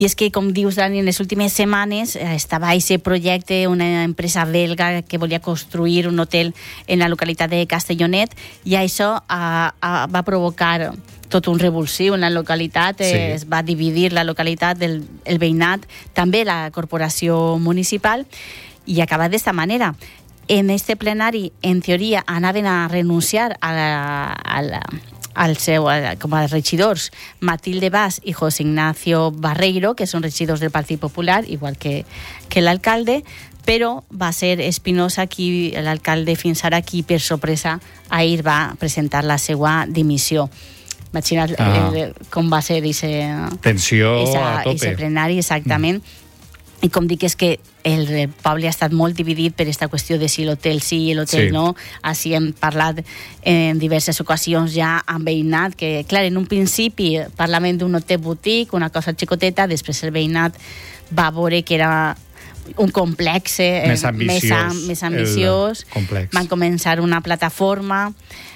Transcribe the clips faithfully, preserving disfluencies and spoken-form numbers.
I és que, com dius, Dani, en les últimes setmanes estava aquest projecte, una empresa belga que volia construir un hotel en la localitat de Castellonet, i això uh, uh, va provocar tot un revulsiu en la localitat, sí. eh, es va dividir la localitat del el veïnat, també la corporació municipal, i ha acabat d'esta manera. En este plenari, en teoria, anaven a renunciar a la, a la, al seu, a, com a regidors Matilde Bas i José Ignacio Barreiro, que són regidors del Partit Popular, igual que, que l'alcalde, però va ser Espinosa qui, l'alcalde fins ara, qui per sorpresa ahir va presentar la seva dimissió. Imagina't ah. el, com va ser ese, tensió esa, a tope. Ese plenari, exactament. Mm. I com dic, és que el, el poble ha estat molt dividit per aquesta qüestió de si l'hotel sí i l'hotel sí. no. Així hem parlat en diverses ocasions ja amb veïnat, que clar, en un principi parlaven d'un hotel boutique, una cosa xicoteta, després el veïnat va veure que era un complex eh, més ambiciós, més, més ambiciós. Van començar una plataforma.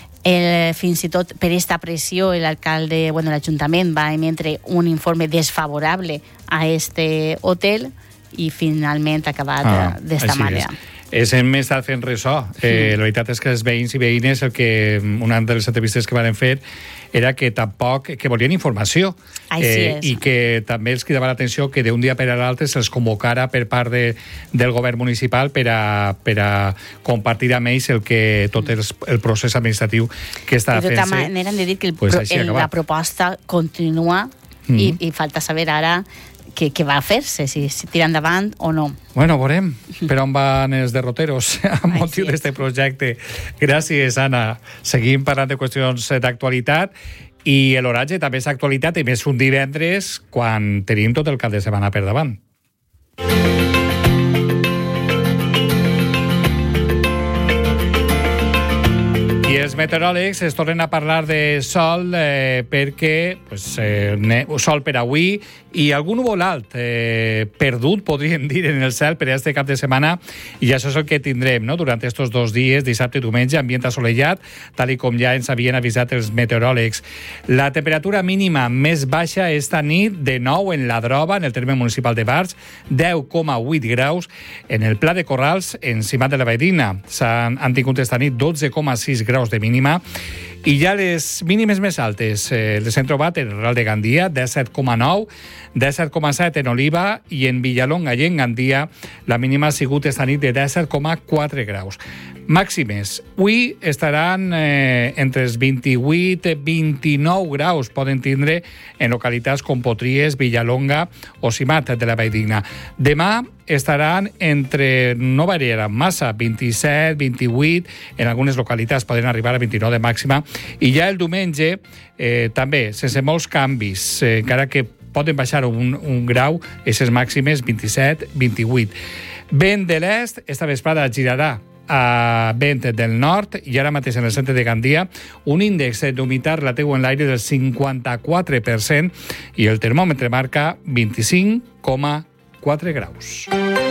El, fins i tot per aquesta pressió l'alcalde, bueno, l'Ajuntament va emetre un informe desfavorable a este hotel i finalment ha acabat ah, d'esta manera. És. És hem estat fent ressò. Eh, la veritat és que els veïns i veïnes, el que una de les entrevistes que van fer era que tampoc, que volien informació. Eh, I que també els cridava l'atenció que d'un dia per a l'altre se'ls convocara per part de, del govern municipal per a, per a compartir amb ells el, que, tot el, el procés administratiu que està fent-se. De tota manera, hem de dir que el, pues el, la proposta continua mm-hmm. i, i falta saber ara què, què va fer-se, si, si tira endavant o no. Bueno, veurem per on van els derroteros a motiu d'aquest projecte. Gràcies, Anna. Seguim parlant de qüestions d'actualitat i l'oratge també és actualitat, i més un divendres quan tenim tot el cap de setmana per davant. I els meteoròlegs es tornen a parlar de sol eh, perquè pues, eh, sol per avui i algun núvol alt eh, perdut, podríem dir, en el cel per aquest cap de setmana, i això és el que tindrem no? Durant aquests dos dies, dissabte i diumenge, ambient assolellat, tal i com ja ens havien avisat els meteoròlegs. La temperatura mínima més baixa esta nit, de nou en la Droba, en el terme municipal de Barx, deu coma vuit graus, en el Pla de Corrals, en Simat de la Valldigna, s'han han tingut esta nit dotze coma sis graus de mínima, i ja les mínimes més altes eh, les hem trobat en el Real de Gandia, disset coma nou, disset coma set en Oliva, i en Villalonga i en Gandia la mínima ha sigut esta nit de disset coma quatre graus. Màximes. Avui estaran eh, entre els vint-i-vuit i vint-i-nou graus, poden tindre en localitats com Potries, Villalonga o Simat de la Valldigna. Demà estaran entre, no variaran massa, vint-i-set, vint-i-vuit, en algunes localitats poden arribar a vint-i-nou de màxima, i ja el diumenge eh, també, sense molts canvis, eh, encara que poden baixar un, un grau, aquestes màximes vint-i-set, vint-i-vuit. Vent de l'est, esta vesprada girarà a vent del nord, i ara mateix en el centre de Gandia un índex d'humitat relatiu en l'aire del cinquanta-quatre per cent i el termòmetre marca vint-i-cinc coma quatre graus.